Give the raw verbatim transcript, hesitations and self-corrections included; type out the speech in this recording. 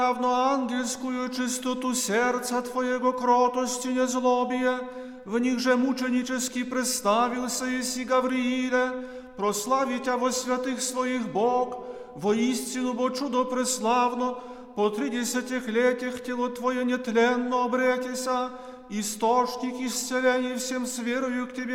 равно ангельскую чистоту сердца Твоего, кротостью незлобие, в них же мученически представился Иси Гаврииле, прославить Тя во святых Своих Бог, воистину, бо чудо преславно, по тридесятих летях тело Твое нетленно обретеся, источник исцелений всем с верою к Тебе